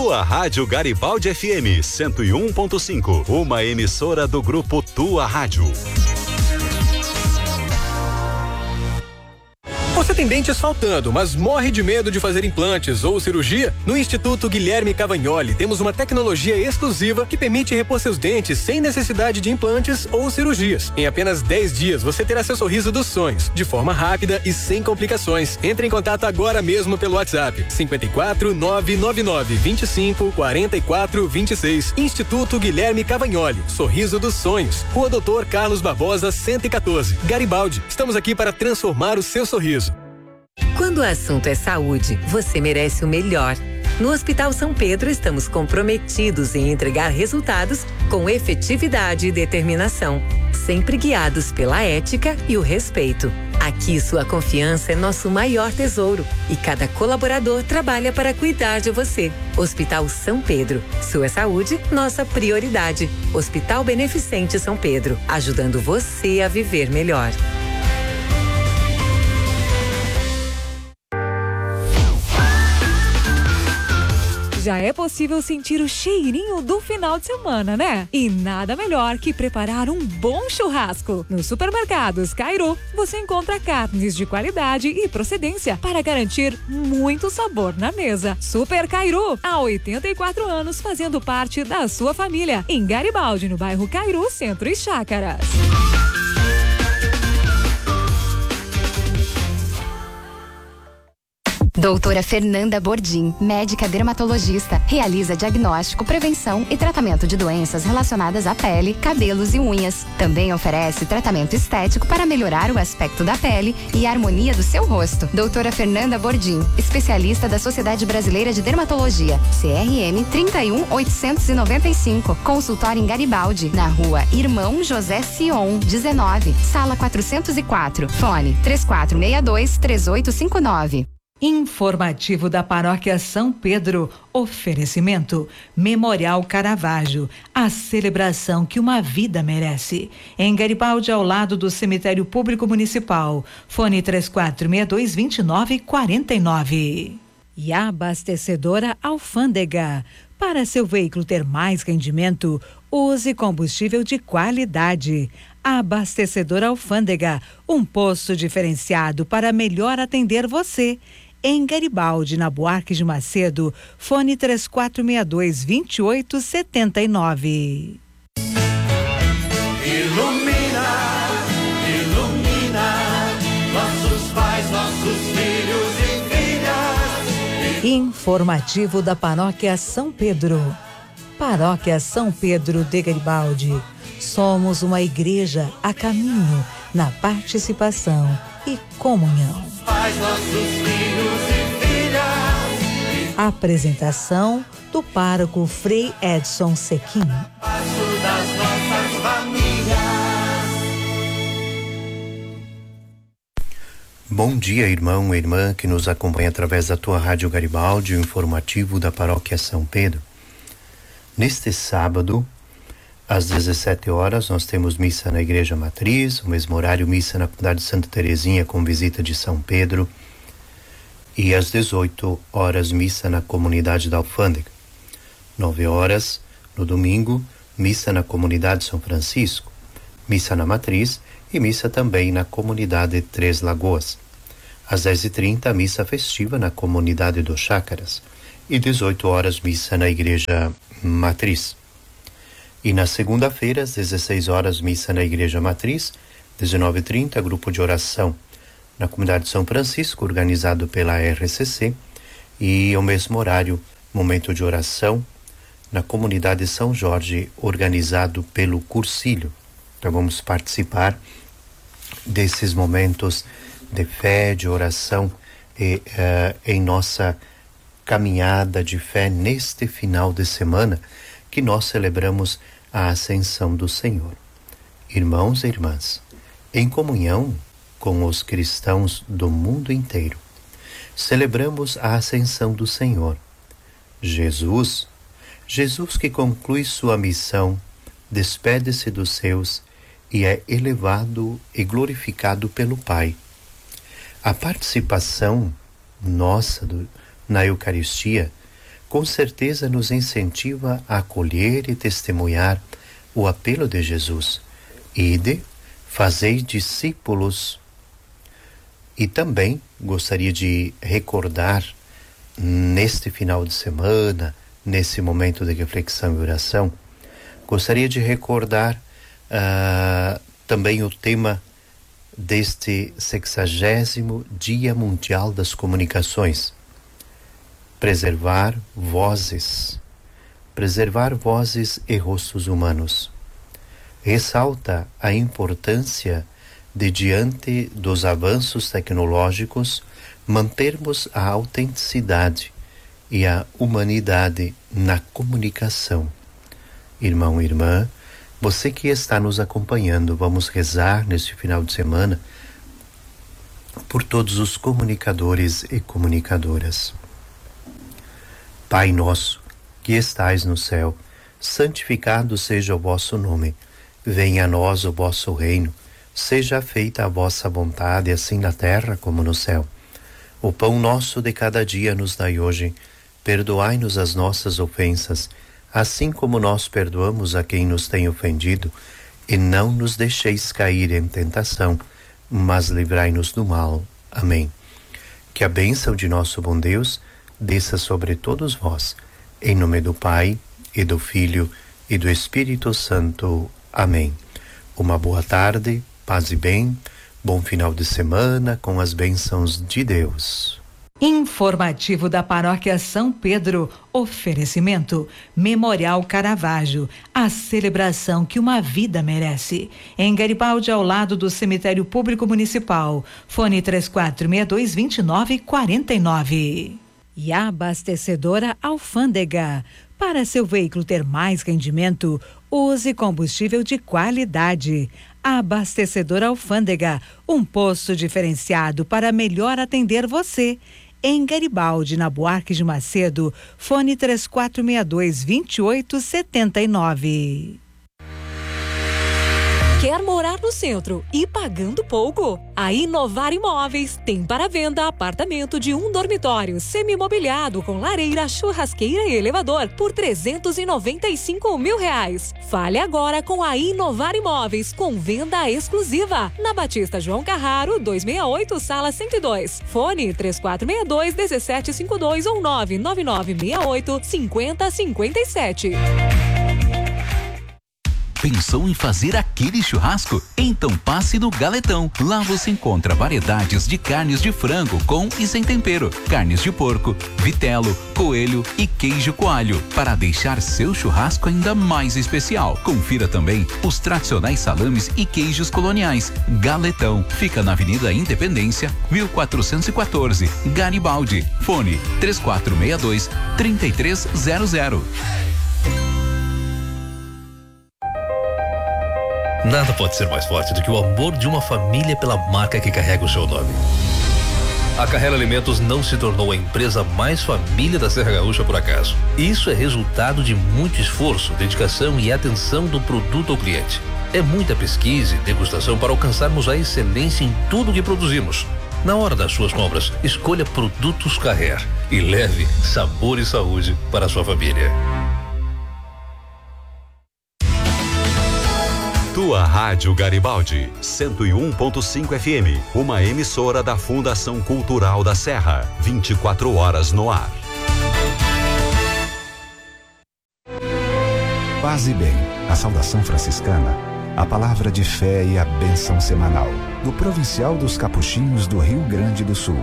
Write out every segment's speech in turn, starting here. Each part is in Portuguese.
Tua Rádio Garibaldi FM 101.5, uma emissora do grupo Tua Rádio. Você tem dentes faltando, mas morre de medo de fazer implantes ou cirurgia? No Instituto Guilherme Cavagnoli temos uma tecnologia exclusiva que permite repor seus dentes sem necessidade de implantes ou cirurgias. Em apenas 10 dias você terá seu sorriso dos sonhos, de forma rápida e sem complicações. Entre em contato agora mesmo pelo WhatsApp 54 999 25 44 26. Instituto Guilherme Cavagnoli, Sorriso dos Sonhos, Rua Doutor Carlos Barbosa 114, Garibaldi. Estamos aqui para transformar o seu sorriso. Quando o assunto é saúde, você merece o melhor. No Hospital São Pedro, estamos comprometidos em entregar resultados com efetividade e determinação, sempre guiados pela ética e o respeito. Aqui, sua confiança é nosso maior tesouro e cada colaborador trabalha para cuidar de você. Hospital São Pedro, sua saúde, nossa prioridade. Hospital Beneficente São Pedro, ajudando você a viver melhor. Já é possível sentir o cheirinho do final de semana, né? E nada melhor que preparar um bom churrasco. Nos supermercados Cairu, você encontra carnes de qualidade e procedência para garantir muito sabor na mesa. Super Cairu, há 84 anos fazendo parte da sua família. Em Garibaldi, no bairro Cairu, Centro e Chácaras. Doutora Fernanda Bordim, médica dermatologista, realiza diagnóstico, prevenção e tratamento de doenças relacionadas à pele, cabelos e unhas. Também oferece tratamento estético para melhorar o aspecto da pele e a harmonia do seu rosto. Doutora Fernanda Bordim, especialista da Sociedade Brasileira de Dermatologia, CRM 31895, consultório em Garibaldi, na rua Irmão José Sion, 19, sala 404, fone 3462-3859. Informativo da Paróquia São Pedro. Oferecimento Memorial Caravaggio, a celebração que uma vida merece. Em Garibaldi, ao lado do Cemitério Público Municipal. Fone 3462-2949. E a abastecedora Alfândega. Para seu veículo ter mais rendimento, use combustível de qualidade. A abastecedora Alfândega, um posto diferenciado para melhor atender você. Em Garibaldi, na Buarque de Macedo, fone 3462-2879. Ilumina, ilumina, nossos pais, nossos filhos e filhas. Informativo da Paróquia São Pedro. Paróquia São Pedro de Garibaldi. Somos uma igreja a caminho na participação e comunhão. Pais, nossos filhos e filhas. Apresentação do pároco Frei Edson Sequim. Passo das nossas famílias. Bom dia, irmão e irmã que nos acompanha através da tua Rádio Garibaldi, o informativo da Paróquia São Pedro. Neste sábado, às 17 horas, nós temos missa na Igreja Matriz, o mesmo horário, missa na comunidade Santa Terezinha com visita de São Pedro. E às 18 horas, missa na comunidade da Alfândega. 9 horas, no domingo, missa na comunidade São Francisco, missa na Matriz e missa também na comunidade Três Lagoas. Às 10h30, missa festiva na comunidade dos Chácaras. E 18 horas, missa na Igreja Matriz. E na segunda-feira, às 16 horas, missa na Igreja Matriz, 19h30, grupo de oração na comunidade São Francisco, organizado pela RCC, e ao mesmo horário, momento de oração na comunidade São Jorge, organizado pelo Cursilho. Então vamos participar desses momentos de fé, de oração e em nossa caminhada de fé neste final de semana que nós celebramos a ascensão do Senhor. Irmãos e irmãs, em comunhão com os cristãos do mundo inteiro, celebramos a ascensão do Senhor. Jesus que conclui sua missão, despede-se dos seus e é elevado e glorificado pelo Pai. A participação nossa na Eucaristia com certeza nos incentiva a acolher e testemunhar o apelo de Jesus. Ide, fazei discípulos. E também gostaria de recordar, neste final de semana, nesse momento de reflexão e oração, gostaria de recordar também o tema deste 60º Dia Mundial das Comunicações. Preservar vozes e rostos humanos. Ressalta a importância de, diante dos avanços tecnológicos, mantermos a autenticidade e a humanidade na comunicação. Irmão e irmã, você que está nos acompanhando, vamos rezar neste final de semana por todos os comunicadores e comunicadoras. Pai nosso, que estais no céu, santificado seja o vosso nome. Venha a nós o vosso reino. Seja feita a vossa vontade, assim na terra como no céu. O pão nosso de cada dia nos dai hoje. Perdoai-nos as nossas ofensas, assim como nós perdoamos a quem nos tem ofendido. E não nos deixeis cair em tentação, mas livrai-nos do mal. Amém. Que a bênção de nosso bom Deus desça sobre todos vós, em nome do Pai, e do Filho, e do Espírito Santo. Amém. Uma boa tarde, paz e bem, bom final de semana com as bênçãos de Deus. Informativo da Paróquia São Pedro. Oferecimento Memorial Caravaggio, a celebração que uma vida merece. Em Garibaldi, ao lado do Cemitério Público Municipal. Fone 3462-2949. E a abastecedora Alfândega. Para seu veículo ter mais rendimento, use combustível de qualidade. A abastecedora Alfândega, um posto diferenciado para melhor atender você. Em Garibaldi, na Buarque de Macedo, fone 3462-2879. Quer morar no centro e pagando pouco? A Inovar Imóveis tem para venda apartamento de 1 dormitório semi-mobiliado com lareira, churrasqueira e elevador por R$395 mil. Fale agora com a Inovar Imóveis com venda exclusiva na Batista João Carraro 268, sala 102. Fone 3462-1752 ou 99968-5057. Pensou em fazer aquele churrasco? Então passe no Galetão. Lá você encontra variedades de carnes de frango com e sem tempero, carnes de porco, vitelo, coelho e queijo coalho, para deixar seu churrasco ainda mais especial. Confira também os tradicionais salames e queijos coloniais. Galetão fica na Avenida Independência, 1414, Garibaldi. Fone 3462-3300. Nada pode ser mais forte do que o amor de uma família pela marca que carrega o seu nome. A Carrera Alimentos não se tornou a empresa mais família da Serra Gaúcha por acaso. Isso é resultado de muito esforço, dedicação e atenção do produto ao cliente. É muita pesquisa e degustação para alcançarmos a excelência em tudo que produzimos. Na hora das suas compras, escolha Produtos Carrer e leve sabor e saúde para a sua família. Tua Rádio Garibaldi, 101.5 FM, uma emissora da Fundação Cultural da Serra, 24 horas no ar. Paz e bem, a saudação franciscana, a palavra de fé e a bênção semanal, do Provincial dos Capuchinhos do Rio Grande do Sul.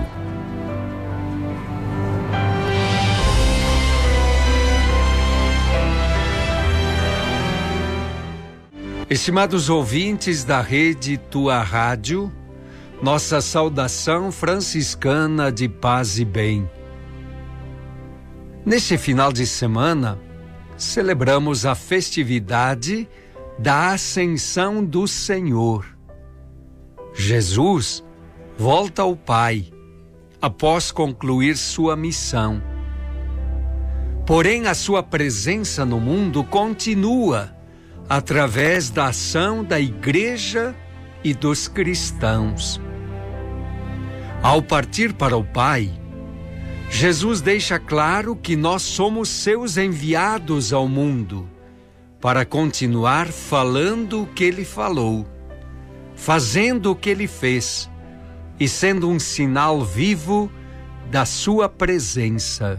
Estimados ouvintes da rede Tua Rádio, nossa saudação franciscana de paz e bem. Neste final de semana, celebramos a festividade da Ascensão do Senhor. Jesus volta ao Pai após concluir sua missão. Porém, a sua presença no mundo continua através da ação da Igreja e dos cristãos. Ao partir para o Pai, Jesus deixa claro que nós somos seus enviados ao mundo para continuar falando o que ele falou, fazendo o que ele fez e sendo um sinal vivo da sua presença.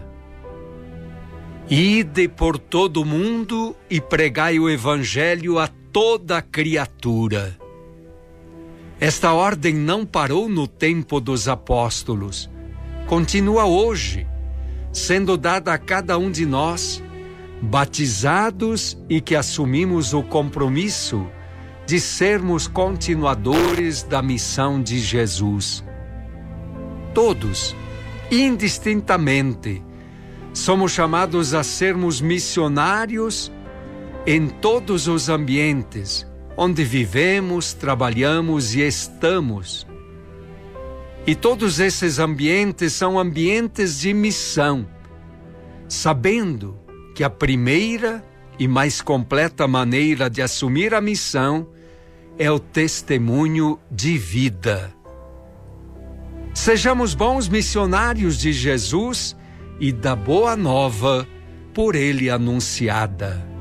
Ide por todo o mundo e pregai o evangelho a toda criatura. Esta ordem não parou no tempo dos apóstolos. Continua hoje, sendo dada a cada um de nós, batizados e que assumimos o compromisso de sermos continuadores da missão de Jesus. Todos, indistintamente, somos chamados a sermos missionários em todos os ambientes onde vivemos, trabalhamos e estamos. E todos esses ambientes são ambientes de missão, sabendo que a primeira e mais completa maneira de assumir a missão é o testemunho de vida. Sejamos bons missionários de Jesus e da boa nova por ele anunciada.